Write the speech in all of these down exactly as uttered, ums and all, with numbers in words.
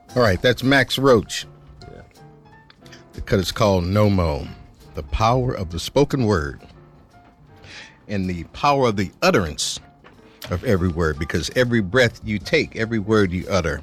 All right, that's Max Roach. Yeah. The cut is called No Mo, the power of the spoken word and the power of the utterance of every word, because every breath you take, every word you utter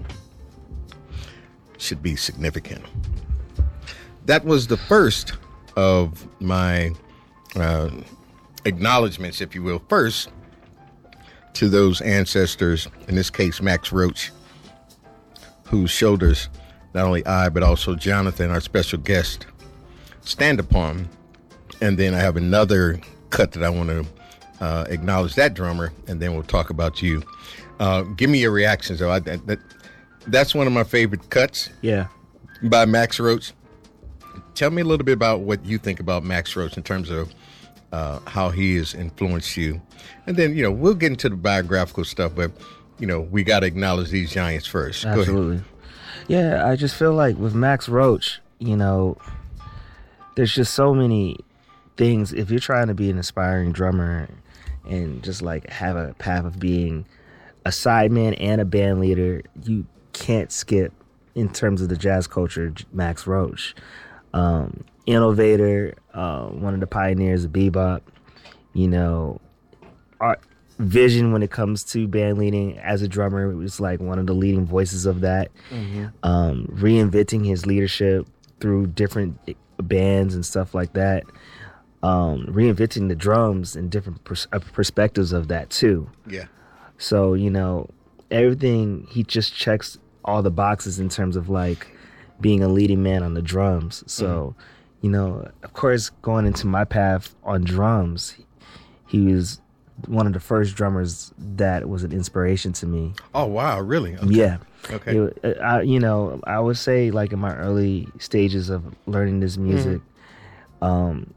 should be significant. That was the first of my uh, acknowledgments, if you will. First, to those ancestors, in this case, Max Roach, whose shoulders not only I, but also Jonathan, our special guest, stand upon. And then I have another cut that I want to uh, acknowledge that drummer, and then we'll talk about you. Uh, give me your reactions, though. I, that, that's one of my favorite cuts. Yeah. By Max Roach. Tell me a little bit about what you think about Max Roach in terms of uh, how he has influenced you. And then, you know, we'll get into the biographical stuff, but, you know, we got to acknowledge these giants first. Absolutely. Yeah, I just feel like with Max Roach, you know, there's just so many things. If you're trying to be an aspiring drummer and just like have a path of being a sideman and a band leader, you can't skip, in terms of the jazz culture, Max Roach. Um, innovator, uh, one of the pioneers of bebop, you know, art, vision when it comes to band leading as a drummer. It was like one of the leading voices of that. Mm-hmm. Um, reinventing his leadership through different bands and stuff like that. Um, reinventing the drums and different pers- perspectives of that too. Yeah. So, you know, everything, he just checks all the boxes in terms of like being a leading man on the drums. So, mm-hmm. you know, of course, going into my path on drums, he was one of the first drummers that was an inspiration to me. Oh, wow. Really? Okay. Yeah. Okay. It, I, you know, I would say like in my early stages of learning this music, mm-hmm. um,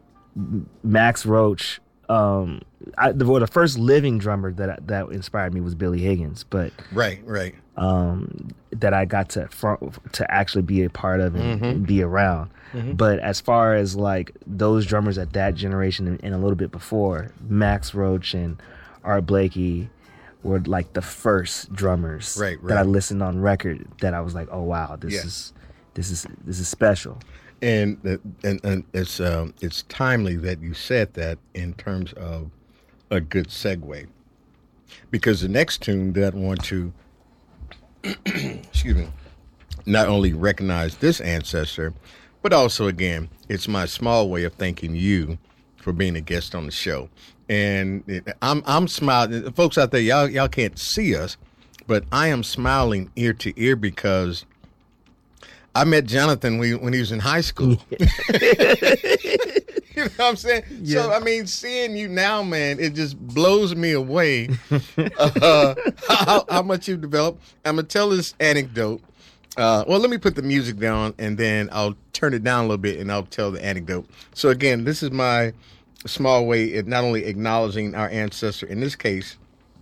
Max Roach, um, I, the, well, the first living drummer that that inspired me was Billy Higgins, but right, right, um, that I got to front, to actually be a part of and, mm-hmm. and be around. Mm-hmm. But as far as like those drummers at that generation and, and a little bit before, Max Roach and Art Blakey were like the first drummers right, right. that I listened on record that I was like, oh wow, this yeah. is this is this is special. And and, and it's um, it's timely that you said that in terms of a good segue, because the next tune that I want to excuse me, not only recognize this ancestor, but also again, it's my small way of thanking you for being a guest on the show. And it, I'm I'm smiling, folks out there. Y'all y'all can't see us, but I am smiling ear to ear because I met Jonathan when, when he was in high school. You know what I'm saying? Yeah. So, I mean, seeing you now, man, it just blows me away uh, how, how much you've developed. I'm going to tell this anecdote. Uh, well, let me put the music down, and then I'll turn it down a little bit, and I'll tell the anecdote. So, again, this is my small way of not only acknowledging our ancestor, in this case,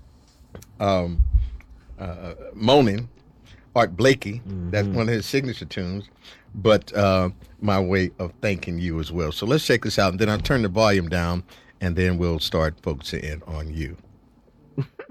um, uh, Moanin', Art Blakey, mm-hmm. that's one of his signature tunes, but uh, my way of thanking you as well. So let's check this out, and then I'll turn the volume down, and then we'll start focusing in on you.